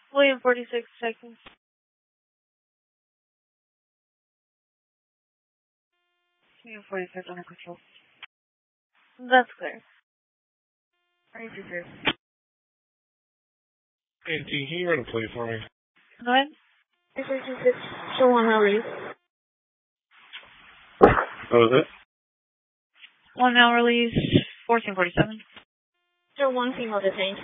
William 46 seconds. William 46 under control. That's clear. 322. Hey, T, can you run a play for me? Go ahead. 326. Show 1 now release. What was it? 1 now release. 1447. Show 1 female detained.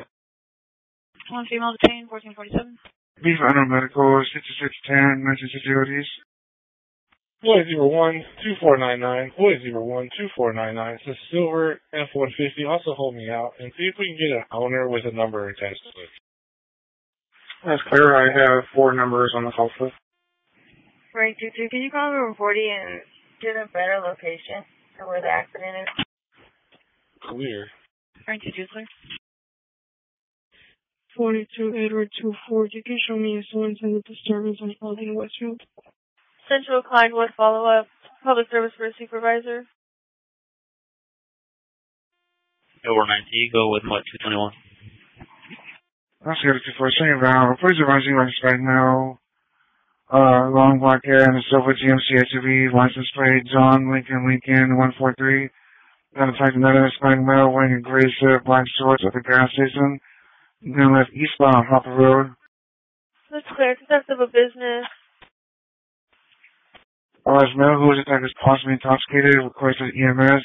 1 female detained. 1447. Beef Under Medical 6610 1960 ODs. Boy 01-2499. Boy 01-2499. It's a silver F-150. Also hold me out and see if we can get an owner with a number attached to it. That's clear. I have 4 numbers on the call for. Frank 22, can you call me 40 and get a better location for where the accident is? Clear. Frank 22, clear. 42 Edward 24. You can show me a intended disturbance on Clothing Westfield. Central Klein Wood follow-up. Public service for a supervisor. Over 90, go with what, 221. That's good. 24. Same round. Please advising right now. Long black hair and a silver GMC SUV. License plate John Lincoln 143. Then attacked another Hispanic male wearing a gray shirt, black shorts at the gas station. Then left eastbound Hopper Road. That's clear. Conduct of a business. Large male who was attacked is possibly intoxicated. Requested EMS.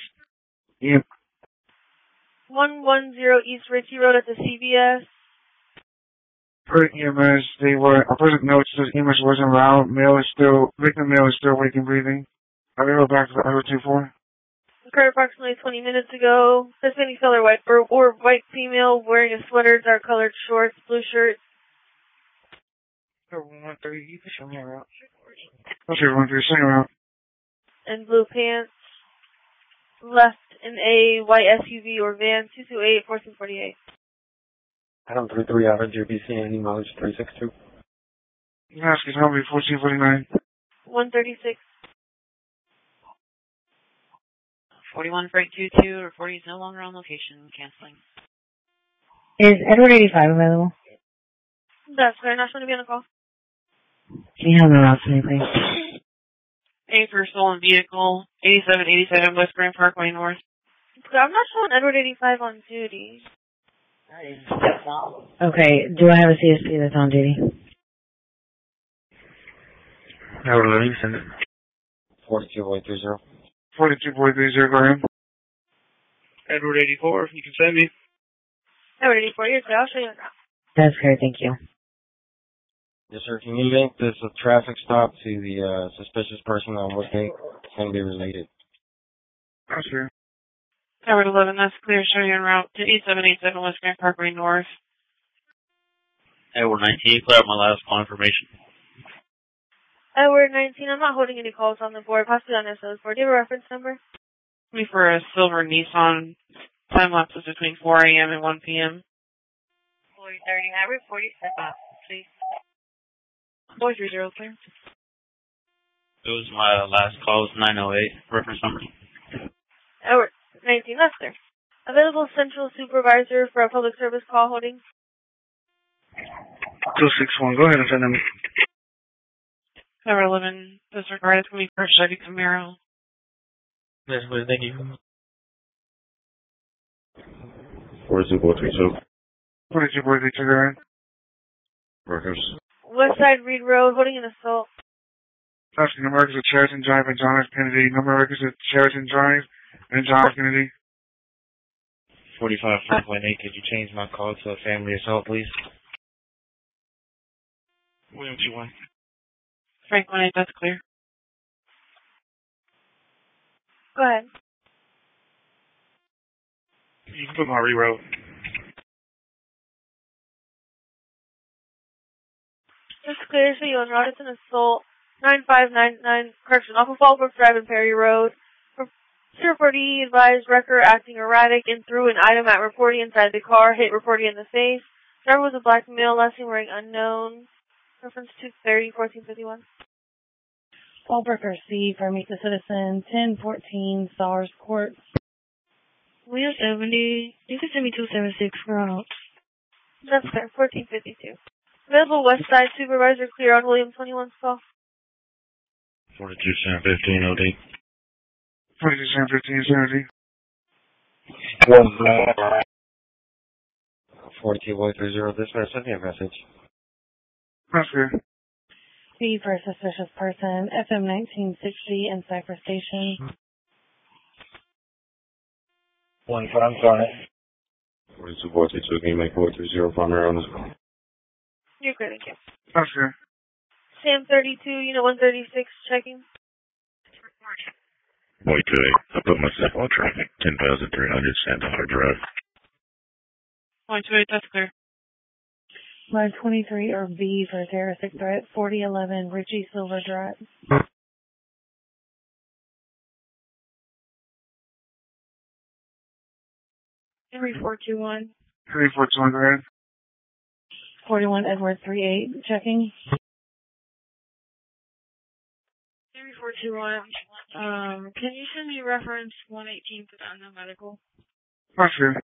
110 East Ritchie Road at the CVS. Per EMS, a person notes says EMS wasn't around. Victim male is still waking, breathing. Are we back to the other 24? Occurred approximately 20 minutes ago. Hispanic color white or white female wearing a sweater, dark colored shorts, blue shirt. 130, you can show me around. Okay, 130, show me around. And blue pants. Left in a white SUV or van, 228-1448. Adam 33 out of JBC, any mileage 362. Yes, can help me, 1449. 136. 41 Freight 22 or 40 is no longer on location, canceling. Is Edward 85 available? That's very nice one to be on the call. Can you have the route to me, please? A for stolen vehicle, 8787 West Grand Parkway North. I'm not showing Edward 85 on duty. Okay, do I have a CSP that's on duty? Edward Livingston. 42.30. 42.30, go ahead. Edward 84, you can send me. Edward 84, you're clear. I'll show you the route. That's great, thank you. Yes, sir. Can you link this traffic stop to the suspicious person on what date it's going to be related? That's fair. Edward 11, that's clear. Show you en route to 8787 West Grand Parkway North. Edward 19, clear up my last call information. Edward 19, I'm not holding any calls on the board, possibly on SO4. Do you have a reference number? Me for a silver Nissan. Time lapses between 4 a.m. and 1 p.m. 4030, Hybrid 47, please. 430, clear. It was my last call, was 908, reference number. Edward 19, that's clear. Available Central Supervisor for a public service call holding. 261, go ahead and send them. Edward 11, disregard. It's going to be for a Chevy Camaro. Yes, please, thank you. 42.32. 42.32, go ahead. Workers. Westside Reed Road, holding an assault. Asking number records of Cheriton Drive and John F. Kennedy. Number records of Cheriton Drive and John F. Kennedy. 45 5.8. Could you change my call to a family assault, please? William 21. Frank 18, that's clear. Go ahead. You can put my reroute. That's clear, so you'll notice an assault. 9599, correction, off of Fallbrook Drive and Perry Road. Reportee advised wrecker acting erratic and threw an item at reportee inside the car, hit reportee in the face. Driver was a black male, last seen wearing unknown. Reference 230-1451. Fallbrook C for Meet the Citizen, 1014 SARS Court. We have 70. You can send me 276 for out. That's fair, 1452. Available West Side Supervisor clear on William 21's call. 42 San 15 OD. 42 San 15 Saturday. 42 Boy 30 dispatch, send me a message. That's good. B for a suspicious person, FM 1960 and Cypher Station. 1 front on it. 42 Boy 32, can you make 430 primary on this call? You're good, thank you. That's good. Sam 32, Unit 136, checking. Boy 28, I put myself on traffic, 10,300 Sandhar Drive. 128, that's clear. Line 23 or B for a terroristic threat, 4011 Richie Silver Drive. Henry 421. 3421, go ahead. 41 Edward 38, checking. Henry 421. Can you send me reference 118 for the unknown medical? That's good.